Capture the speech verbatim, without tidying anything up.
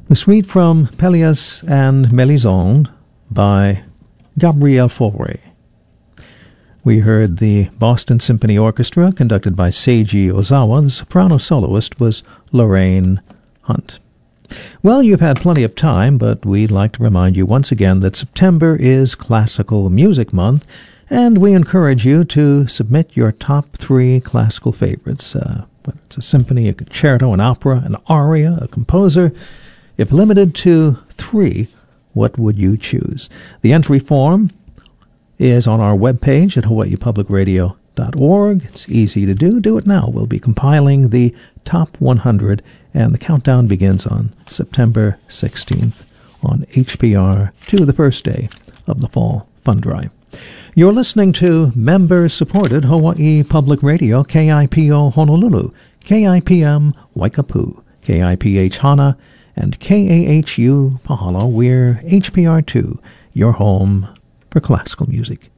The suite from Pelléas and Mélisande by Gabriel Fauré. We heard the Boston Symphony Orchestra, conducted by Seiji Ozawa. The soprano soloist was Lorraine Hunt. Well, you've had plenty of time, but we'd like to remind you once again that September is Classical Music Month, and we encourage you to submit your top three classical favorites, uh, whether it's a symphony, a concerto, an opera, an aria, a composer. If limited to three, what would you choose? The entry form is on our webpage at hawaii public radio dot org. It's easy to do. Do it now. We'll be compiling the top one hundred, and the countdown begins on September sixteenth on H P R to the first day of the Fall Fund Drive. You're listening to member-supported Hawaii Public Radio, K I P O Honolulu, K I P M Waikapu, K I P H Hana, and K A H U Pahalo. We're H P R two, your home for classical music.